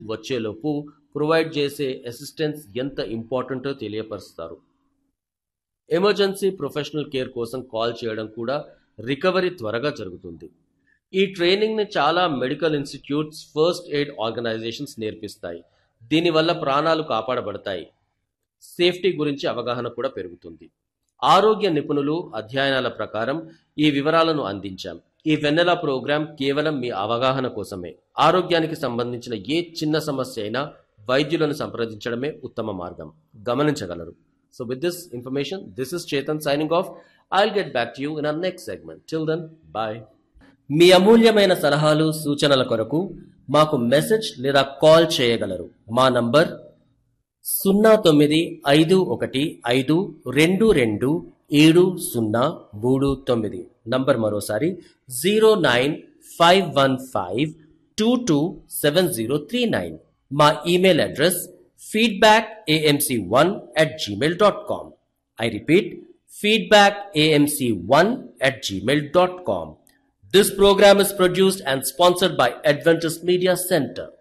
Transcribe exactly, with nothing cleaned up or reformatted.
వచ్చేలోపు ప్రొవైడ్ చేసే అసిస్టెన్స్ ఎంత ఇంపార్టెంటో తెలియపరుస్తారు. ఎమర్జెన్సీ ప్రొఫెషనల్ కేర్ కోసం కాల్ చేయడం కూడా రికవరీ త్వరగా జరుగుతుంది. ఈ ట్రైనింగ్ని చాలా medical institutes, first aid organisations నేర్పిస్తాయి. దీనివల్ల ప్రాణాలు కాపాడబడతాయి. సేఫ్టీ గురించి అవగాహన కూడా పెరుగుతుంది. ఆరోగ్య నిపుణులు అధ్యయనాల ప్రకారం ఈ వివరాలను అందించాం. ఈ వెన్నెల ప్రోగ్రాం కేవలం మీ అవగాహన కోసమే. ఆరోగ్యానికి సంబంధించిన ఏ చిన్న సమస్య అయినా వైద్యులను సంప్రదించడమే ఉత్తమ మార్గం. గమనించగలరు. So with this information, this is Chetan signing off. I'll get back to you in our next segment. Till then, bye. మీ అమూల్యమైన సలహాలు సూచనల కొరకు మాకు మెసేజ్ లేదా కాల్ చేయగలరు. మా నంబర్ సున్నా తొమ్మిది ఐదు ఒకటి ఐదు రెండు రెండు ఏడు సున్నా మూడు తొమ్మిది. నంబర్ మరోసారి zero nine five one five two two seven zero three nine. మా email address feedback a m c one at gmail dot com. I repeat, feedback a m c one at gmail dot com. This program is produced and sponsored by Adventist Media Center.